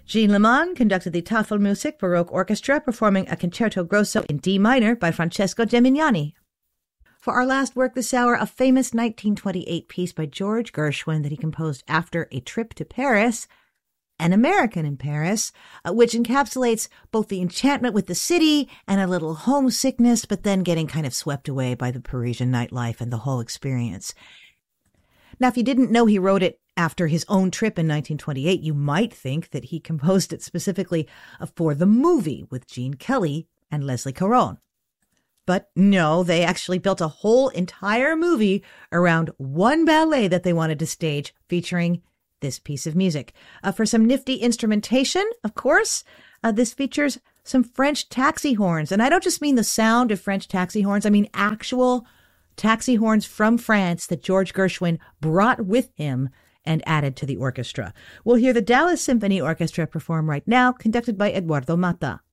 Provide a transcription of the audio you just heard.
Jean Leman conducted the Tafelmusik Baroque Orchestra, performing a concerto grosso in D minor by Francesco Gemignani. For our last work this hour, a famous 1928 piece by George Gershwin that he composed after a trip to Paris, An American in Paris, which encapsulates both the enchantment with the city and a little homesickness, but then getting kind of swept away by the Parisian nightlife and the whole experience. Now, if you didn't know he wrote it after his own trip in 1928, you might think that he composed it specifically for the movie with Gene Kelly and Leslie Caron. But no, they actually built a whole entire movie around one ballet that they wanted to stage featuring this piece of music. For some nifty instrumentation, of course, this features some French taxi horns. And I don't just mean the sound of French taxi horns. I mean actual taxi horns from France that George Gershwin brought with him and added to the orchestra. We'll hear the Dallas Symphony Orchestra perform right now, conducted by Eduardo Mata.